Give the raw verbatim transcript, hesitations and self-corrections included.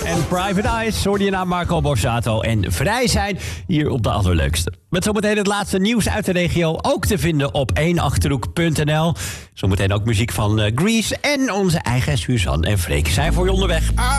En Private Eyes hoorde je naar Marco Borsato en Vrij zijn hier op de Allerleukste. Met zometeen het laatste nieuws uit de regio, ook te vinden op één achterhoek punt n l. Zometeen ook muziek van uh, Grease en onze eigen Suzanne en Freek zijn voor je onderweg.